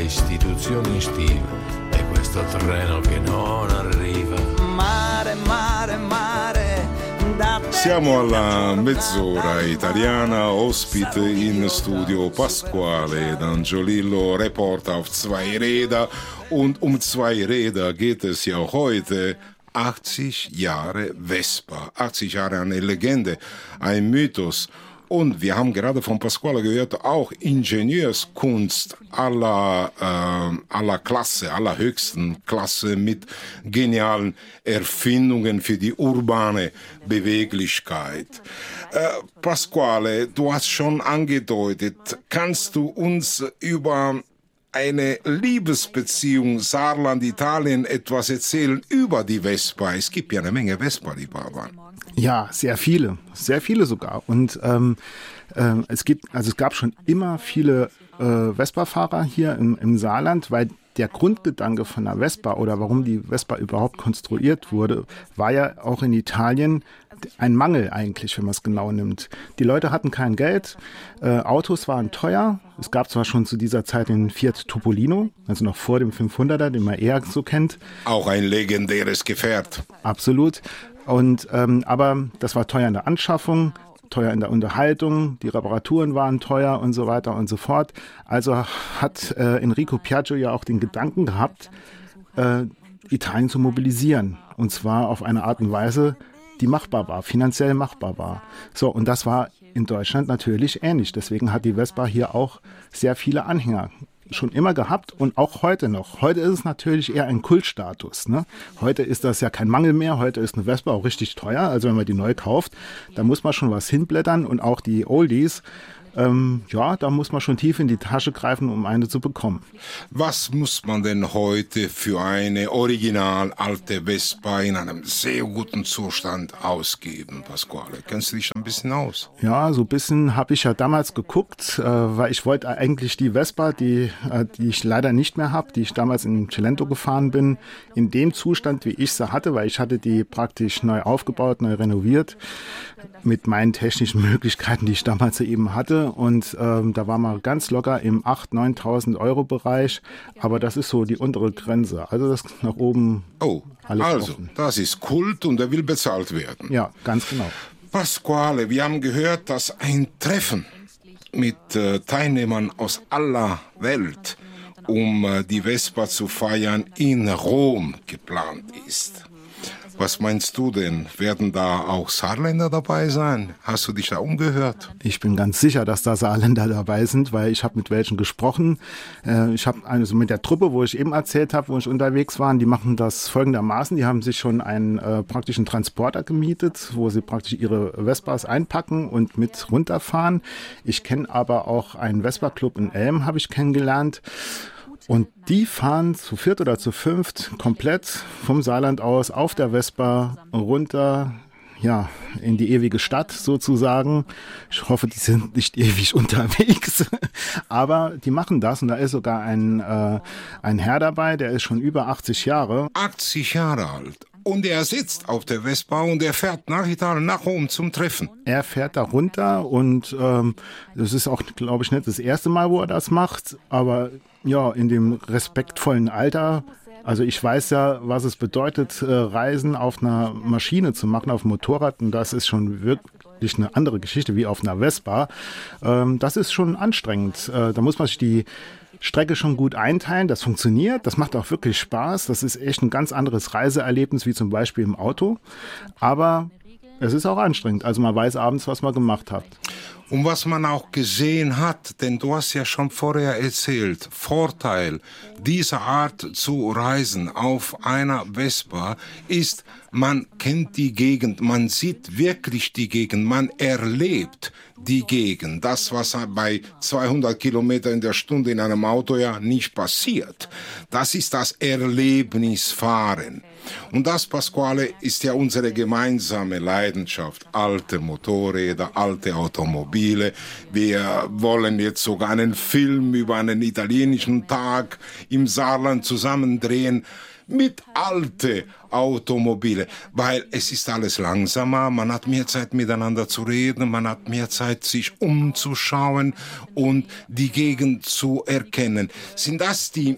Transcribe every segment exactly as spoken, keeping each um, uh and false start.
istituzioni in stiva e questo treno che non arriva. Mare, mare, mare, da te. Siamo alla mezz'ora italiana, ospite in studio Pasquale D'Angiolillo, Reporter auf zwei Räder. Und um zwei Räder geht es ja heute. achtzig Jahre Vespa, achtzig Jahre eine Legende, ein Mythos. Und wir haben gerade von Pasquale gehört, auch Ingenieurskunst aller, äh, aller Klasse, allerhöchsten Klasse mit genialen Erfindungen für die urbane Beweglichkeit. Äh, Pasquale, du hast schon angedeutet, kannst du uns über eine Liebesbeziehung Saarland-Italien etwas erzählen über die Vespa? Es gibt ja eine Menge Vespa-Liebhaber. Ja, sehr viele, sehr viele sogar. Und ähm, äh, es gibt, also es gab schon immer viele äh, Vespa-Fahrer hier im, im Saarland, weil der Grundgedanke von der Vespa oder warum die Vespa überhaupt konstruiert wurde, war ja auch in Italien ein Mangel eigentlich, wenn man es genau nimmt. Die Leute hatten kein Geld, äh, Autos waren teuer. Es gab zwar schon zu dieser Zeit den Fiat Topolino, also noch vor dem fünfhunderter, den man eher so kennt. Auch ein legendäres Gefährt. Absolut. Und ähm, aber das war teuer in der Anschaffung, teuer in der Unterhaltung, die Reparaturen waren teuer und so weiter und so fort. Also hat äh, Enrico Piaggio ja auch den Gedanken gehabt, äh, Italien zu mobilisieren. Und zwar auf eine Art und Weise, die machbar war, finanziell machbar war. So, und das war in Deutschland natürlich ähnlich. Deswegen hat die Vespa hier auch sehr viele Anhänger schon immer gehabt und auch heute noch. Heute ist es natürlich eher ein Kultstatus, ne? Heute ist das ja kein Mangel mehr. Heute ist eine Vespa auch richtig teuer. Also wenn man die neu kauft, da muss man schon was hinblättern und auch die Oldies, ähm, ja, da muss man schon tief in die Tasche greifen, um eine zu bekommen. Was muss man denn heute für eine original alte Vespa in einem sehr guten Zustand ausgeben, Pasquale? Kennst du dich ein bisschen aus? Ja, so ein bisschen habe ich ja damals geguckt, äh, weil ich wollte eigentlich die Vespa, die, äh, die ich leider nicht mehr habe, die ich damals in Cilento gefahren bin, in dem Zustand, wie ich sie hatte, weil ich hatte die praktisch neu aufgebaut, neu renoviert, mit meinen technischen Möglichkeiten, die ich damals eben hatte. Und ähm, da war man ganz locker im achttausend, neuntausend Euro Bereich. Aber das ist so die untere Grenze. Also das nach oben. Oh, alles also offen. Das ist Kult und er will bezahlt werden. Ja, ganz genau. Pasquale, wir haben gehört, dass ein Treffen mit äh, Teilnehmern aus aller Welt, um äh, die Vespa zu feiern, in Rom geplant ist. Was meinst du denn? Werden da auch Saarländer dabei sein? Hast du dich da umgehört? Ich bin ganz sicher, dass da Saarländer dabei sind, weil ich habe mit welchen gesprochen. Äh, ich habe also mit der Truppe, wo ich eben erzählt habe, wo ich unterwegs war, die machen das folgendermaßen. Die haben sich schon einen äh, praktischen Transporter gemietet, wo sie praktisch ihre Vespas einpacken und mit runterfahren. Ich kenne aber auch einen Vespa-Club in Elm, habe ich kennengelernt. Und die fahren zu viert oder zu fünft komplett vom Saarland aus auf der Vespa runter, ja, in die ewige Stadt sozusagen. Ich hoffe, die sind nicht ewig unterwegs, aber die machen das und da ist sogar ein, äh, ein Herr dabei, der ist schon über achtzig Jahre. achtzig Jahre alt. Und er sitzt auf der Vespa und er fährt nach Italien, nach Rom zum Treffen. Er fährt da runter und ähm, das ist auch, glaube ich, nicht das erste Mal, wo er das macht, aber ja, in dem respektvollen Alter. Also ich weiß ja, was es bedeutet, Reisen auf einer Maschine zu machen, auf dem Motorrad, und das ist schon wirklich eine andere Geschichte wie auf einer Vespa. Ähm, das ist schon anstrengend. Äh, da muss man sich die Strecke schon gut einteilen, das funktioniert, das macht auch wirklich Spaß, das ist echt ein ganz anderes Reiseerlebnis wie zum Beispiel im Auto, aber es ist auch anstrengend, also man weiß abends, was man gemacht hat. Und was man auch gesehen hat, denn du hast ja schon vorher erzählt, Vorteil dieser Art zu reisen auf einer Vespa ist, man kennt die Gegend, man sieht wirklich die Gegend, man erlebt die Gegend. Das, was bei zweihundert Kilometer in der Stunde in einem Auto ja nicht passiert. Das ist das Erlebnisfahren. Und das, Pasquale, ist ja unsere gemeinsame Leidenschaft. Alte Motorräder, alte Automaten. Automobile. Wir wollen jetzt sogar einen Film über einen italienischen Tag im Saarland zusammendrehen mit alte Automobile, weil es ist alles langsamer, man hat mehr Zeit miteinander zu reden, man hat mehr Zeit sich umzuschauen und die Gegend zu erkennen. Sind das die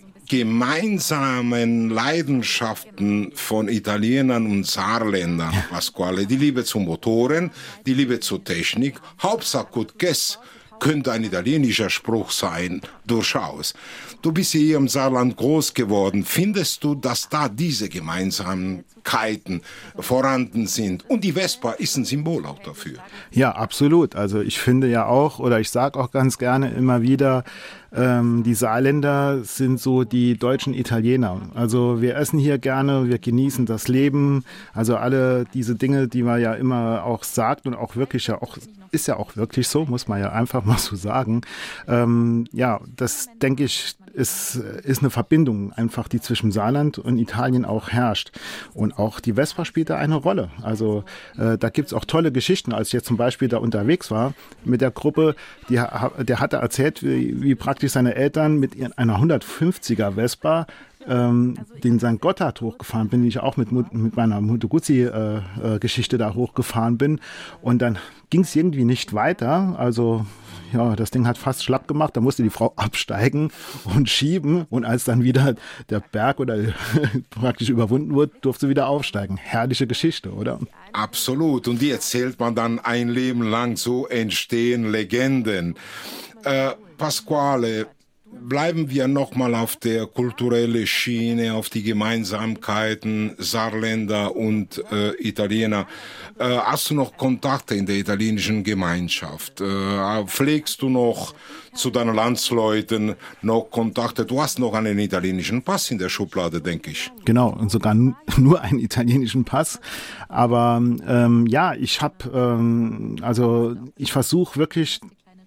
gemeinsamen Leidenschaften von Italienern und Saarländern, Pasquale? Die Liebe zu Motoren, die Liebe zur Technik, Hauptsache gut Guess, könnte ein italienischer Spruch sein, durchaus. Du bist hier im Saarland groß geworden. Findest du, dass da diese Gemeinsamkeiten vorhanden sind? Und die Vespa ist ein Symbol auch dafür. Ja, absolut. Also ich finde ja auch, oder ich sage auch ganz gerne immer wieder, ähm, die Saarländer sind so die deutschen Italiener. Also wir essen hier gerne, wir genießen das Leben. Also alle diese Dinge, die man ja immer auch sagt und auch wirklich ja auch, ist ja auch wirklich so, muss man ja einfach mal so sagen. Ähm, ja, das denke ich, ist, ist eine Verbindung einfach, die zwischen Saarland und Italien auch herrscht. Und auch die Vespa spielt da eine Rolle. Also äh, da gibt's auch tolle Geschichten. Als ich jetzt zum Beispiel da unterwegs war mit der Gruppe, die, der hatte erzählt, wie, wie praktisch seine Eltern mit einer hundertfünfziger Vespa ähm, den Sankt Gotthard hochgefahren bin, ich auch mit, mit meiner Moto Guzzi-Geschichte äh, da hochgefahren bin. Und dann ging es irgendwie nicht weiter. Also ja, das Ding hat fast schlapp gemacht. Da musste die Frau absteigen und schieben. Und als dann wieder der Berg oder praktisch überwunden wurde, durfte sie wieder aufsteigen. Herrliche Geschichte, oder? Absolut. Und die erzählt man dann ein Leben lang. So entstehen Legenden. Äh, Pasquale, bleiben wir nochmal auf der kulturellen Schiene, auf die Gemeinsamkeiten Saarländer und äh, Italiener. Äh, hast du noch Kontakte in der italienischen Gemeinschaft? Äh, pflegst du noch zu deinen Landsleuten noch Kontakte? Du hast noch einen italienischen Pass in der Schublade, denke ich. Genau, und sogar n- nur einen italienischen Pass. Aber ähm, ja, ich habe, ähm, also ich versuche wirklich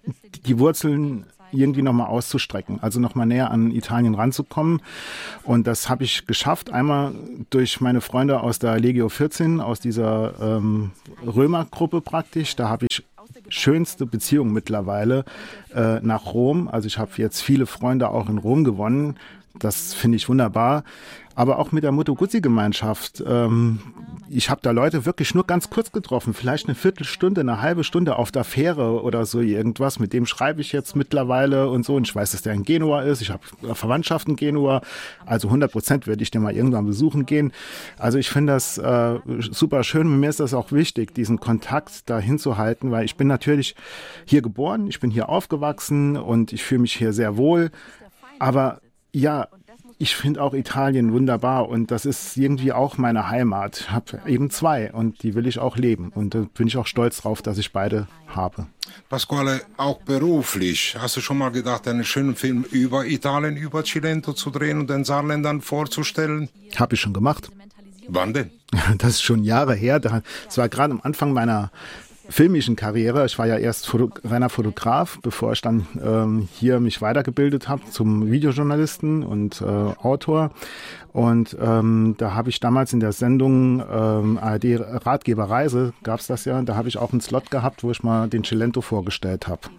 die Wurzeln irgendwie nochmal auszustrecken, also nochmal näher an Italien ranzukommen. Und das habe ich geschafft, einmal durch meine Freunde aus der Legio vierzehn, aus dieser ähm, Römergruppe praktisch. Da habe ich schönste Beziehung mittlerweile äh, nach Rom. Also ich habe jetzt viele Freunde auch in Rom gewonnen. Das finde ich wunderbar. Aber auch mit der Moto Guzzi-Gemeinschaft. Ähm, ich habe da Leute wirklich nur ganz kurz getroffen, vielleicht eine Viertelstunde, eine halbe Stunde auf der Fähre oder so irgendwas. Mit dem schreibe ich jetzt mittlerweile und so. Und ich weiß, dass der in Genua ist. Ich habe Verwandtschaft in Genua. Also hundert Prozent würde ich den mal irgendwann besuchen gehen. Also ich finde das äh, super schön. Mir ist das auch wichtig, diesen Kontakt dahin zu halten, weil ich bin natürlich hier geboren, ich bin hier aufgewachsen und ich fühle mich hier sehr wohl. Aber ja, ich finde auch Italien wunderbar und das ist irgendwie auch meine Heimat. Ich habe eben zwei und die will ich auch leben und da bin ich auch stolz drauf, dass ich beide habe. Pasquale, auch beruflich, hast du schon mal gedacht, einen schönen Film über Italien, über Cilento zu drehen und den Saarländern vorzustellen? Habe ich schon gemacht. Wann denn? Das ist schon Jahre her. Das war gerade am Anfang meiner filmischen Karriere. Ich war ja erst Foto- reiner Fotograf, bevor ich dann ähm, hier mich weitergebildet habe zum Videojournalisten und äh, Autor. Und ähm, da habe ich damals in der Sendung ähm, A R D Ratgeber Reise, gab es das ja, da habe ich auch einen Slot gehabt, wo ich mal den Cilento vorgestellt habe.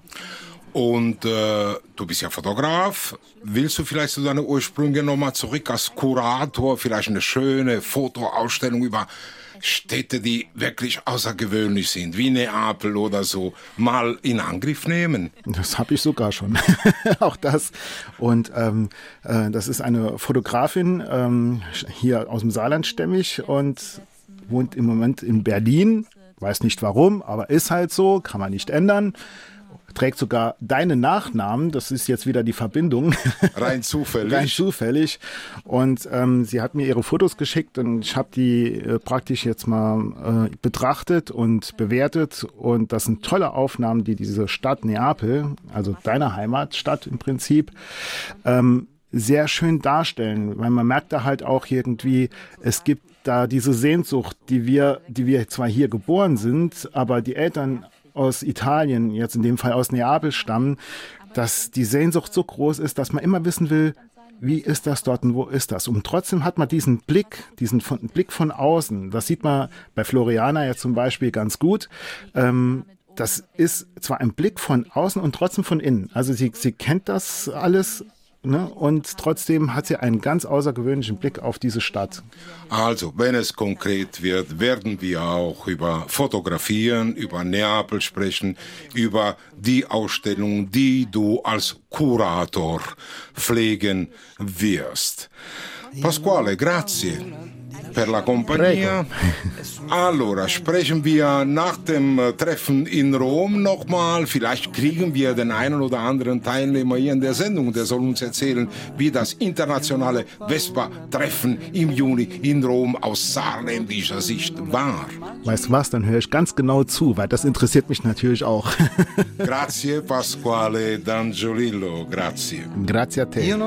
Und äh, du bist ja Fotograf. Willst du vielleicht zu deinen Ursprüngen nochmal zurück als Kurator, vielleicht eine schöne Fotoausstellung über Städte, die wirklich außergewöhnlich sind, wie Neapel oder so, mal in Angriff nehmen? Das habe ich sogar schon. Auch das. Und ähm, äh, das ist eine Fotografin, ähm, hier aus dem Saarland stämmig und wohnt im Moment in Berlin. Weiß nicht warum, aber ist halt so, kann man nicht ändern. Trägt sogar deinen Nachnamen, das ist jetzt wieder die Verbindung. Rein zufällig. Rein zufällig. Und ähm, sie hat mir ihre Fotos geschickt und ich habe die äh, praktisch jetzt mal äh, betrachtet und bewertet. Und das sind tolle Aufnahmen, die diese Stadt Neapel, also deine Heimatstadt im Prinzip, ähm, sehr schön darstellen. Weil man merkt da halt auch irgendwie, es gibt da diese Sehnsucht, die wir, die wir zwar hier geboren sind, aber die Eltern aus Italien, jetzt in dem Fall aus Neapel stammen, dass die Sehnsucht so groß ist, dass man immer wissen will, wie ist das dort und wo ist das? Und trotzdem hat man diesen Blick, diesen von, Blick von außen. Das sieht man bei Floriana jetzt zum Beispiel ganz gut. Ähm, das ist zwar ein Blick von außen und trotzdem von innen. Also sie, sie kennt das alles, ne? Und trotzdem hat sie einen ganz außergewöhnlichen Blick auf diese Stadt. Also, wenn es konkret wird, werden wir auch über Fotografieren, über Neapel sprechen, über die Ausstellung, die du als Kurator pflegen wirst. Pasquale, grazie per la compagnia. Allora, sprechen wir nach dem Treffen in Rom nochmal. Vielleicht kriegen wir den einen oder anderen Teilnehmer hier in der Sendung, der soll uns erzählen, wie das internationale Vespa-Treffen im Juni in Rom aus saarländischer Sicht war. Weißt du was, dann höre ich ganz genau zu, weil das interessiert mich natürlich auch. Grazie Pasquale D'Angiolillo, grazie. Grazie a te.